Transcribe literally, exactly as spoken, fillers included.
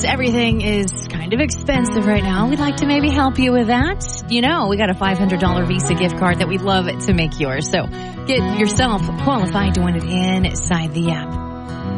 everything is kind of expensive right now, we'd like to maybe help you with that. You know, we got a five hundred dollars Visa gift card that we'd love to make yours. So get yourself qualified to win it inside the app.